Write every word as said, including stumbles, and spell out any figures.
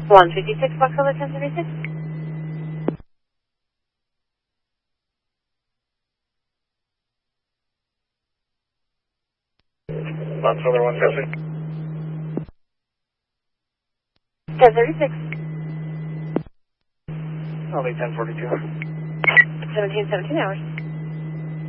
one fifty-six, Foxtrot ten seventy-six. Foxtrot one seventy-six. ten thirty-six. L A ten forty-two. seventeen seventeen hours.